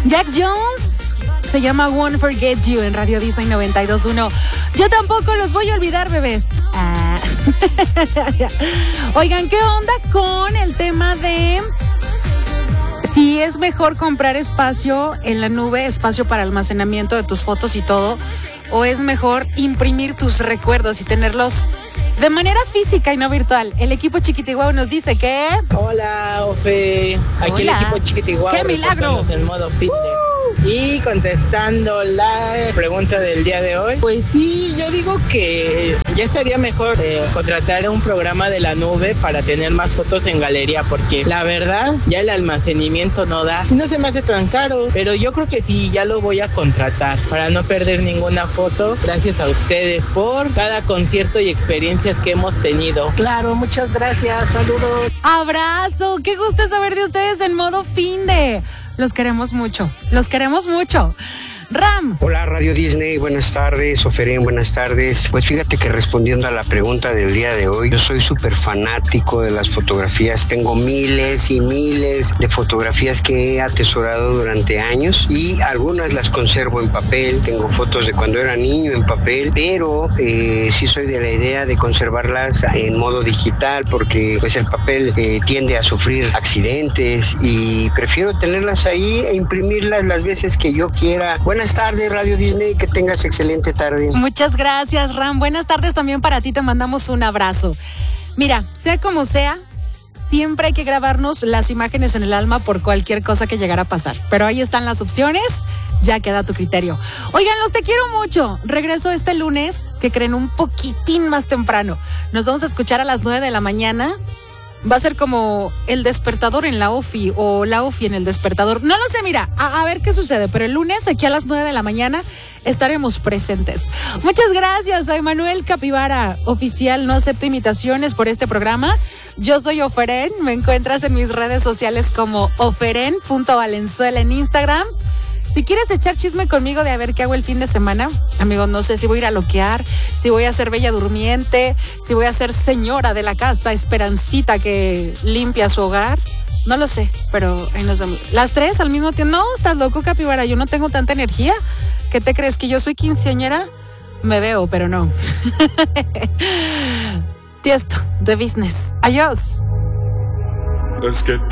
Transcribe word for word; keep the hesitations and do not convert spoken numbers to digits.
Jax Jones se llama Won't Forget You en Radio Disney noventa y dos punto uno. Yo tampoco los voy a olvidar, bebés. Ah. Oigan, ¿qué onda con el tema de si es mejor comprar espacio en la nube, espacio para almacenamiento de tus fotos y todo, o es mejor imprimir tus recuerdos y tenerlos de manera física y no virtual? El equipo Chiquitiguau nos dice que... Hola, Ofe. Aquí Hola. el equipo Chiquitiguau. ¡Qué milagro! En modo fitness. Y contestando la pregunta del día de hoy, pues sí, yo digo que ya estaría mejor eh, contratar un programa de la nube para tener más fotos en galería, porque la verdad ya el almacenamiento no da, no se me hace tan caro, pero yo creo que sí, ya lo voy a contratar para no perder ninguna foto. Gracias a ustedes por cada concierto y experiencias que hemos tenido. Claro, muchas gracias, saludos. Abrazo, qué gusto saber de ustedes en modo fin de... Los queremos mucho, los queremos mucho. Ram. Hola Radio Disney, buenas tardes. Oferén, buenas tardes. Pues fíjate que respondiendo a la pregunta del día de hoy, yo soy súper fanático de las fotografías. Tengo miles y miles de fotografías que he atesorado durante años y algunas las conservo en papel. Tengo fotos de cuando era niño en papel, pero eh, sí soy de la idea de conservarlas en modo digital porque pues el papel eh, tiende a sufrir accidentes y prefiero tenerlas ahí e imprimirlas las veces que yo quiera. Buenas tardes, Radio Disney, que tengas excelente tarde. Muchas gracias, Ram. Buenas tardes también para ti, te mandamos un abrazo. Mira, sea como sea, siempre hay que grabarnos las imágenes en el alma por cualquier cosa que llegara a pasar. Pero ahí están las opciones, ya queda a tu criterio. Oigan, los te quiero mucho. Regreso este lunes, que creen un poquitín más temprano. Nos vamos a escuchar a las nueve de la mañana. Va a ser como el despertador en la O F I o la O F I en el despertador. No lo sé, mira, a, a ver qué sucede. Pero el lunes, aquí a las nueve de la mañana, estaremos presentes. Muchas gracias a Emanuel Capibara, oficial, no acepta imitaciones por este programa. Yo soy Oferen, me encuentras en mis redes sociales como oferen punto valenzuela en Instagram. Si quieres echar chisme conmigo de a ver qué hago el fin de semana, amigo, no sé si voy a ir a loquear, si voy a ser bella durmiente, si voy a ser señora de la casa, Esperancita que limpia su hogar. No lo sé, pero ahí nos vemos. Las tres al mismo tiempo. No, estás loco, Capibara, yo no tengo tanta energía. ¿Qué te crees? ¿Que yo soy quinceañera? Me veo, pero no. Tiesto, The Business. Adiós. Let's get